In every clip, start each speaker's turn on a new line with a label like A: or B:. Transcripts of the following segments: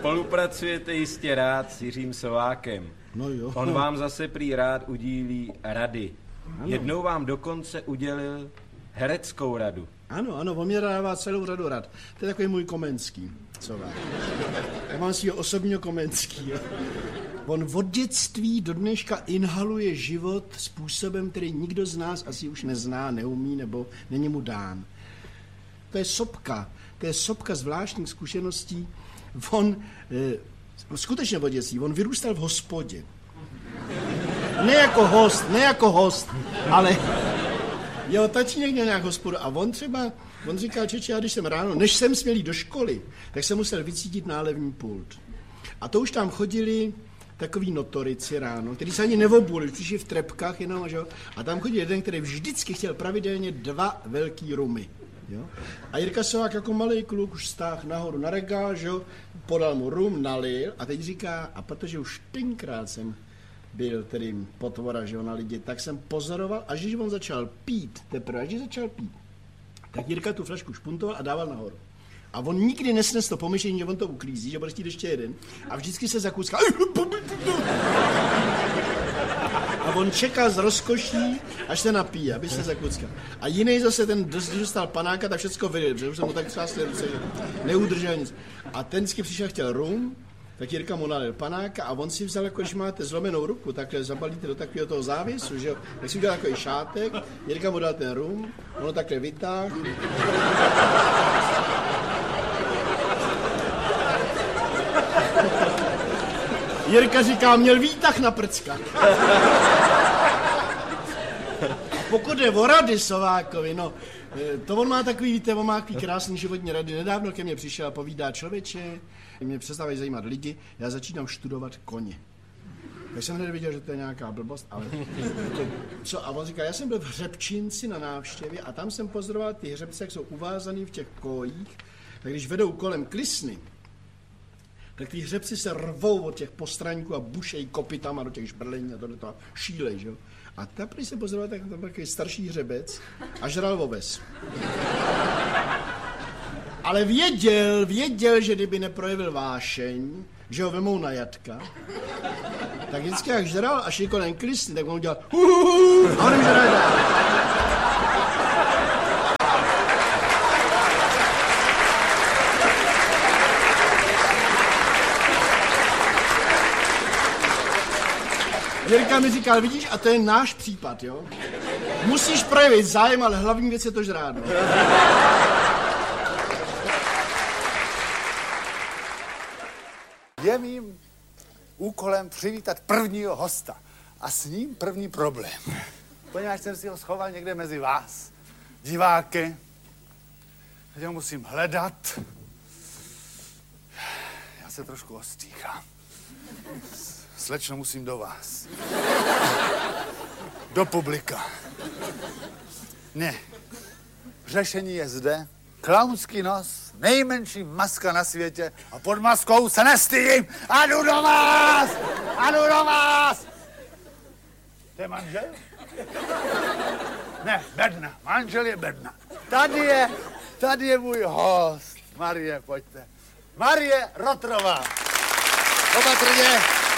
A: Spolupracujete jistě rád s Jiřím Sovákem.
B: No jo.
A: On vám zase prý rád udílí rady.
B: Ano.
A: Jednou vám dokonce udělil hereckou radu.
B: Ano, on mě dává celou řadu rad. To je takový můj Komenský, Sovák. Já mám svýho osobního Komenskýho. On od dětství do dneška inhaluje život způsobem, který nikdo z nás asi už nezná, neumí nebo není mu dán. To je sopka zvláštních zkušeností. On skutečně od dětství, on vyrůstal v hospodě. Ne jako host, ale jeho tatínek měl nějak hospodu a on říkal, čeče, já když jsem ráno, než jsem směl jít do školy, tak jsem musel vycítit nálevní pult. A to už tam chodili takový notorici ráno, který se ani neobuli, přišli v trepkách jenom, že jo? A tam chodil jeden, který vždycky chtěl pravidelně 2 velký rumy. Jo? A Jirka Sovák jako malý kluk už stáhl nahoru na regál, že jo? Podal mu rum, nalil a teď říká, a protože už tenkrát jsem byl tedy potvora, že jo, na lidi, tak jsem pozoroval, až když on začal pít, tak Jirka tu flašku špuntoval a dával nahoru. A on nikdy nesnes to pomyšlení, že on to uklízí, že bude chtít ještě jeden. A vždycky se zakuskal. A on čekal z rozkoší, až se napíje, aby se zakuckal. A jiný zase ten dostal panáka, tak všecko vylil, protože už jsem mu tak třásl ruce, že neudržel nic. A ten vždycky přišel, chtěl rum, tak Jirka mu nalil panáka a on si vzal, jako když máte zlomenou ruku, takhle zabalíte do takového toho závěsu, že jo, tak si udělal takový šátek, Jirka mu dal ten rum, ono takhle vytáhl. Jirka říká, měl výtah na prcka. A pokud je o rady Sovákovi, no, to on má takový, víte, on má takový krásný životní rady. Nedávno ke mně přišel a povídá, člověče, mě přestávají zajímat lidi, já začínám studovat koně. Já jsem nevěděl, že to je nějaká blbost, ale co? A on říká, já jsem byl v Hřebčínci na návštěvě a tam jsem pozoroval ty hřebce, jak jsou uvázaný v těch kojích, tak když vedou kolem klisny, tak ty hřebci se rvou od těch postraníků a bušejí kopytama do těch žbrlení a tohleto šílej, že jo. A teprve se pozoroval, tak tam byl takový starší hřebec a žral oves. Ale věděl, že kdyby neprojevil vášeň, že ho vemou na jatka, tak vždycky jak žral a šli kolem klisny, tak on udělal a on jim žral dál. Jirka mi říkal, vidíš, a to je náš případ, jo? Musíš projevit zájem, ale hlavní věc je to žrádlo.
C: Je mým úkolem přivítat prvního hosta a s ním první problém. Poněvadž jsem si ho schoval někde mezi vás, diváky, teď ho musím hledat. Já se trošku ostýchám. Slečno, musím do vás. Do publika. Ne. Řešení je zde. Klaunský nos, nejmenší maska na světě a pod maskou se nestydím. A jdu do vás! A jdu do vás! To je manžel? Ne, Bedna. Manžel je Bedna. Tady je můj host. Marie, pojďte. Marie Rotrová. Opatrně.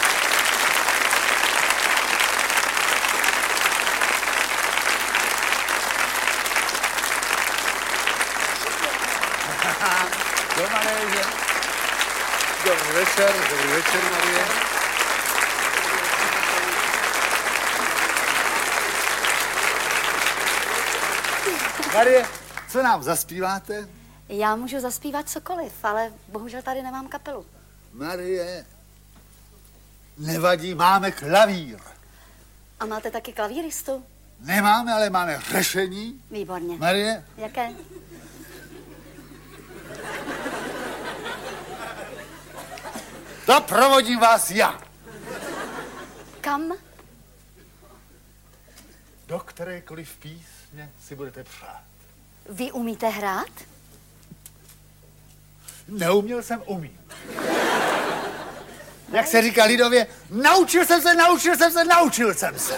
C: Dobrý večer, Marie. Marie, co nám zaspíváte?
D: Já můžu zaspívat cokoliv, ale bohužel tady nemám kapelu.
C: Marie, nevadí, máme klavír.
D: A máte taky klavíristu?
C: Nemáme, ale máme řešení.
D: Výborně.
C: Marie?
D: Jaké?
C: To provodím vás já.
D: Kam?
C: Do kterékoliv písně si budete přát.
D: Vy umíte hrát?
C: Neuměl jsem, umím. Jak se říká lidově, naučil jsem se.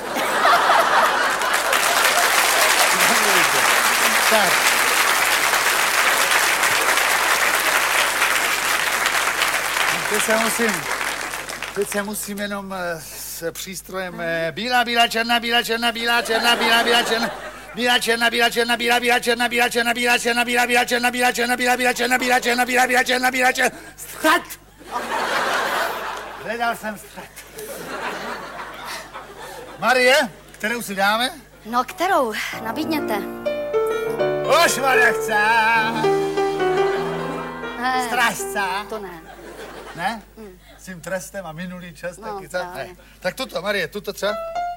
C: Tak. Teď se musím jenom s přístrojem bílá, bílá, černá, bílá, černá, bílá, černá, bílá, bílá, černá. Bílá, černá, bílá, černá, bílá, bílá, černá, bílá, černá, bílá, černá, bílá, bílá, černá, bílá, černá, bílá, bílá, černá, bílá, černá, bílá, bílá, černá, bílá, černá. Střed! Hledal jsem střed. Marie, kterou si dáme?
D: No, kterou? Nabídněte.
C: Už ma nechce. Strážce.
D: To ne.
C: Ne? S tím trestem a minulý čas
D: No,
C: taky. Ne.
D: právě.
C: Tak tuto, Marie, tuto třeba.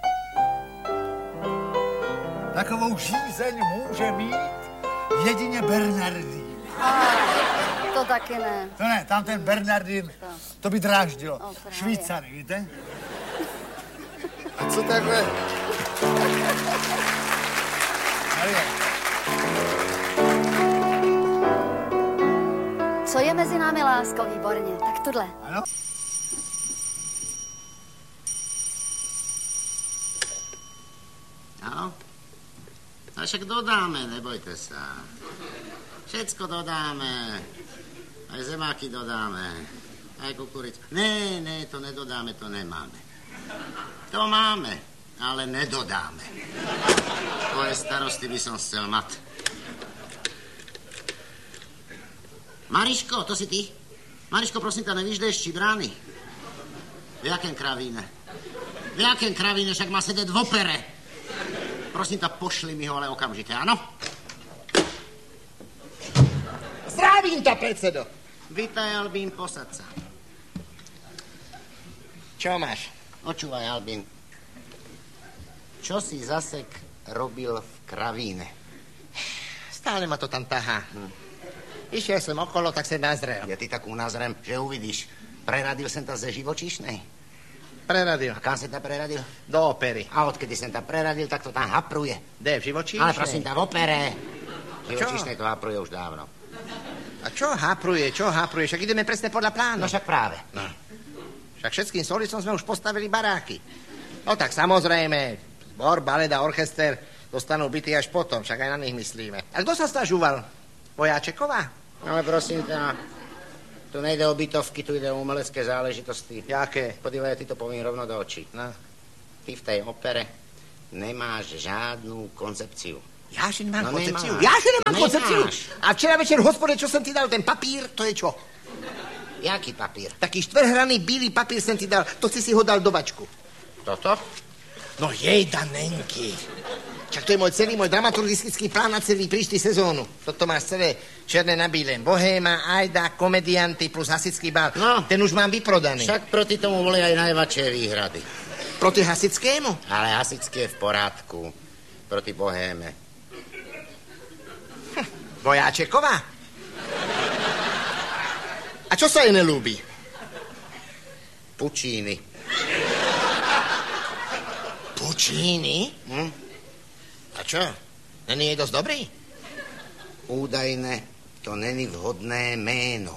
C: Takovou žízeň může mít jedině Bernardín.
D: To taky ne.
C: To ne, tam ten Bernardín, to by dráždilo.
D: právě.
C: Švýcary, víte? A co takhle? Marie.
D: Co je mezi námi, lásko? Výborně. Tak tohle.
C: Ano?
E: Áno? A však dodáme, nebojte sa. Všetko dodáme. Aj zemáky dodáme. Aj kukuricu. Ne, to nedodáme, to nemáme. To máme, ale nedodáme. Tvoje starosti by som chcel mať. Mariško, to si ty? Mariško, prosím ťa, nevíš, dešti brány? V jakém kravíne? V jakém kravíne, však má sedět v opere. Prosím ťa, pošli mi ho, ale okamžite, áno?
F: Zdravím ťa, predsedo.
E: Vítaj, Albín, posad sa.
F: Čo máš?
E: Očúvaj, Albín. Čo si zasek robil v kravíne?
F: Stále ma to tam tahá. Išiel som okolo, tak sa nazrel.
E: Ja ty takú nazrem, že uvidíš. Preradil sem ta ze živočíšnej?
F: Preradil.
E: A kam sem ta preradil?
F: Do opery.
E: A odkedy sem ta preradil, tak to tam hapruje.
F: Kde, v živočíšnej?
E: Ale prosím ťa, v opere. Živočíšnej to hapruje už dávno.
F: A čo hapruje? Však ideme presne podľa plánu.
E: No však práve.
F: No. Však všetkým stolicom sme už postavili baráky. No tak samozrejme, zbor, balet a orchester dostanú byty až potom, však aj na nich myslíme. A kto sa stažúval? Vojáčeková?
E: Ale prosím ťa, tu nejde o bytovky, tu ide o umelecké záležitosti.
F: Jaké?
E: Podívej, ty to poviem rovno do očí.
F: No.
E: Ty v tej opere nemáš žádnou koncepciu.
F: Ja, že nemám
E: No
F: koncepciu?
E: nemáš.
F: Ja, že nemám
E: Nemáš.
F: koncepciu? A včera večer v hospode, čo som ti dal, ten papír, to je čo?
E: Jaký papír?
F: Taký štvrhraný bílý papír som ti dal, to si ho dal do bačku.
E: Toto?
F: No jej, danenky. Však to je celý môj dramaturgistický plán na celý príští sezónu. Toto máš celé černé na bílém. Bohéma, Aida, komedianty plus hasický bál.
E: No.
F: Ten už mám vyprodaný.
E: Však proti tomu boli aj najväčšie výhrady.
F: Proti hasickému?
E: Ale hasičské je v porádku. Proti bohéme.
F: Vojáčeková? A čo sa jej nelúbi?
E: Pučíny.
F: Pučíny? A čo? Není jej dosť dobrý?
E: Údajne to není vhodné méno.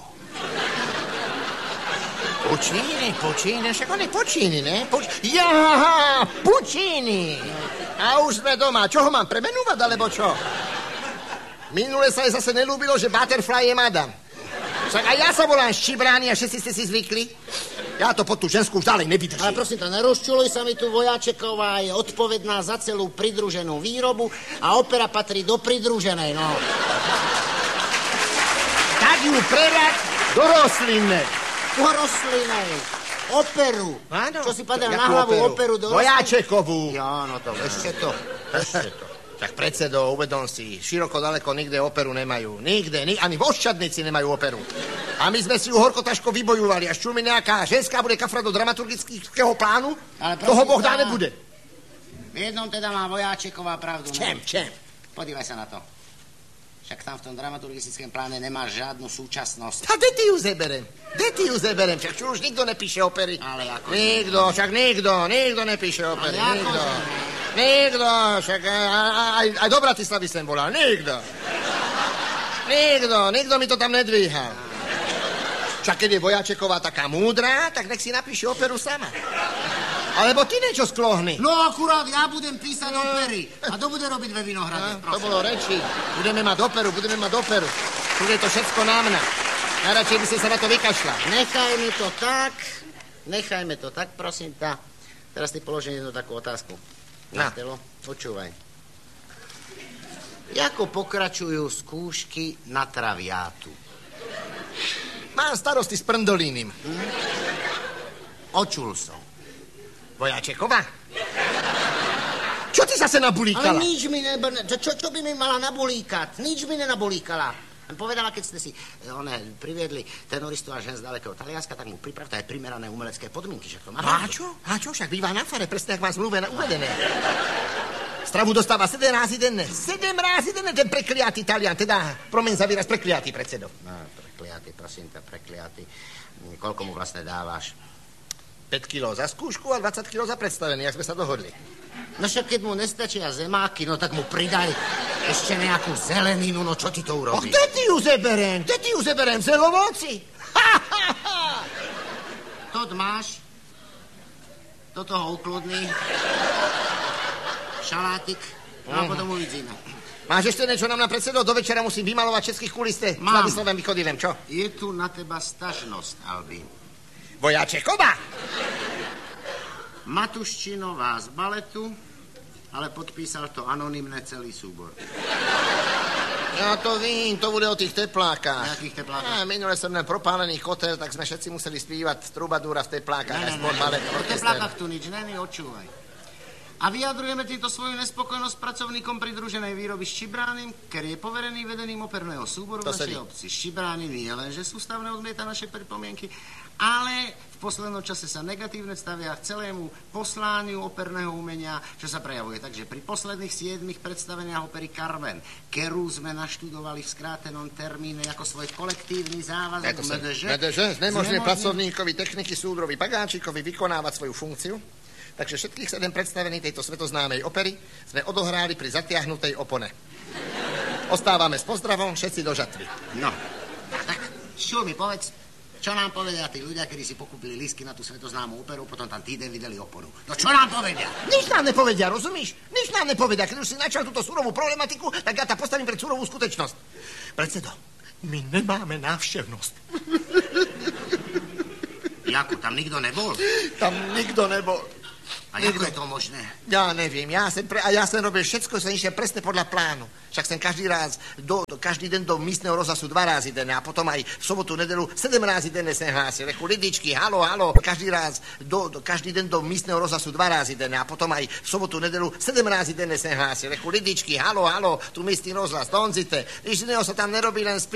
F: Pučíny, však on je Pučíny, ne? Jaha, Pučíny. A už sme doma. Čo ho mám premenúvať, alebo čo? Minule sa jej zase nelúbilo, že Butterfly je madam. Však aj ja sa volám Ščibrány a všetci ste si zvykli. Ja to pod tú ženskú už ďalej nevydržím.
E: Ale prosím ťa, nerozčuluj sa mi tu, Vojáčeková je odpovedná za celú pridruženú výrobu a opera patrí do pridruženej, no.
F: Tak ju prerať do rostlinnej.
E: Do rostlinej. Operu.
F: Áno.
E: Čo si padal
F: Jakú
E: na hlavu operu do rostlinej?
F: Vojáčekovú.
E: Jo, no to ešte to.
F: Tak predsedo, uvedom si, široko daleko nikde operu nemajú. Nikde, ani v Oščadnici nemajú operu. A my sme si ju horko ťažko vybojovali. Až čo mi nejaká ženská bude kafrať do dramaturgického plánu,
E: Ale
F: toho
E: prosím
F: Boh dá
E: ťa,
F: nebude.
E: V jednom teda má Vojáčeková pravdu.
F: Čem?
E: Podívaj sa na to. Však tam v tom dramaturgistickom pláne nemáš žiadnu súčasnosť.
F: A kde ty ju zeberem? Však čo už nikto nepíše opery.
E: Ale ako?
F: Nikto nepíše opery.
E: Ale ako?
F: Nikto, však aj do Bratislavy sem volal. Nikto mi to tam nedvíhal. Však keď je Vojáčeková taká múdra, tak nech si napíše operu sama. Alebo ty niečo sklohni.
E: No akurát ja budem písať opery. A to bude robiť ve Vinohrade,
F: To bolo reči. Budeme mať operu. Tu je to všetko na mňa. Najradšej by si sa na to vykašľal.
E: Nechajme to tak, prosím ťa. Teraz ti položím jednu takú otázku.
F: Na.
E: Telo, počúvaj. Ako pokračujú skúšky na traviátu?
F: Mám starosti s prndolínim.
E: Očul som.
F: Vojačekova? Čo ty zase nabulíkala?
E: Ale nič mi čo by mi mala nabulíkať? Nič mi nenabolíkala. Povedala, keď ste si priviedli tenoristu až z dalekého Talianska, tak mu pripravte aj primerané umelecké podmienky. Že to má
F: A čo? Však býva na fare, presne, jak má zmluve uvedené. Stravu dostáva 7 rázy denne. 7 rázy denne, ten prekliatý Talian. Teda, promiň za výraz, prekliatý, predsedo.
E: No, prekliatý, prosím ťa, prekliatý. Koľko mu vlastne dávaš?
F: 5 kg za skúšku a 20 kg za predstavenie, jak sme sa dohodli.
E: No však keď mu nestačia zemáky, no tak mu pridaj ešte nejakú zeleninu, no čo ti to urobí?
F: Kde ti ju zeberem? Zelovoci?
E: Tod máš, do toho ukludný, šalátik, no a potom uvidíme.
F: Máš ešte niečo nám na predsedo? Do večera musím vymalovať všetkých kuliste.
E: Mám.
F: Sladislavem vychodilem, čo?
E: Je tu na teba stažnosť, Albín.
F: Vojačekova?
E: Matuščinová z baletu, ale podpísal to anonymne celý súbor.
F: Ja to vím, to bude o tých teplákach.
E: Jakých teplákach?
F: Minule som měl propálený kotel, tak sme všetci museli spívať trubadúra v teplákach.
E: O teplákach tu nič není, očúvaj. A vyjadrujeme týmto svoju nespokojnosť pracovníkom pridruženej výroby Štibránim, ktorý je poverený vedením operného súboru v našej obci. Štibránim nie len, že sústavne odmieta naše pripomienky, ale v poslednom čase sa negatívne stavia k celému poslániu operného umenia, čo sa prejavuje tak, že pri posledných 7 predstaveniach opery Carmen, ktorú sme naštudovali v skrátenom termíne ako svoj kolektívny závazok
F: MDŽ znemožňuje pracovníkovi techniky súdrovi Pagáčikovi vykonávať svoju funkciu. Takže všetkých 7 predstavení tejto svetoznámej opery sme odohráli pri zatiahnutej opone. Ostávame s pozdravom všetci do žatvy.
E: No, tak čo mi povedz, čo nám povedia tí ľudia, ktorí si pokúpili lístky na tú svetoznámú operu, potom tam týden videli oponu. No čo nám povedia?
F: Nič nám nepovedia, rozumíš? Nič nám nepovedia. Keď už si načal túto surovú problematiku, tak ja ta postavím pred surovú skutečnosť. Predsedo, my nemáme návštevnosť.
E: Jako, tam nikto nebol?
F: Tam nikto nebol.
E: A ako je to možné?
F: Ja nevím, ja som robil všetko, som išiel presne podľa plánu. Však som každý den do místneho rozhlasu 2 rázy denne a potom aj v sobotu, nedelu 7 rázy denne sem hlásil. Reku, Lidičky, halo, každý den do místneho rozhlasu 2 rázy denne a potom aj v sobotu, nedelu 7 rázy denne sem hlásil. Reku, Lidičky, halo, tu místny rozhlas, Donzite. Nič iného sa tam nerobí, len spí.